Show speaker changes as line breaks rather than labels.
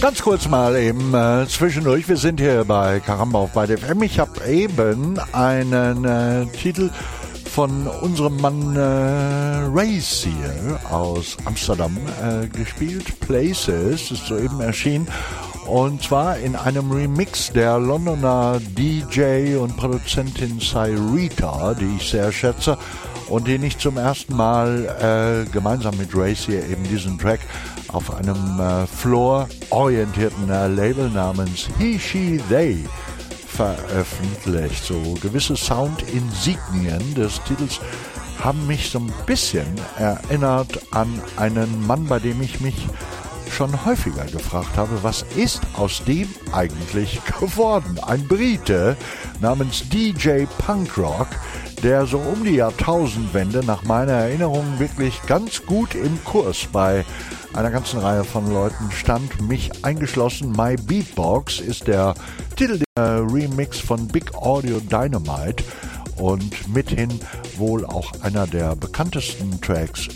Ganz kurz mal eben zwischendurch. Wir sind hier bei Karamba auf Byte FM. Ich habe eben einen Titel von unserem Mann Race hier aus Amsterdam gespielt. Places ist soeben erschienen. Und zwar in einem Remix der Londoner DJ und Produzentin Cyrita, die ich sehr schätze und die nicht zum ersten Mal gemeinsam mit Race hier eben diesen Track auf einem Floor-orientierten Label namens He, She, They veröffentlicht. So gewisse Soundinsignien des Titels haben mich so ein bisschen erinnert an einen Mann, bei dem ich mich schon häufiger gefragt habe, was ist aus dem eigentlich geworden? Ein Brite namens DJ Punkrock, der so um die Jahrtausendwende nach meiner Erinnerung wirklich ganz gut im Kurs bei einer ganzen Reihe von Leuten stand, mich eingeschlossen. My Beatbox ist der Titel der Remix von Big Audio Dynamite und mithin wohl auch einer der bekanntesten Tracks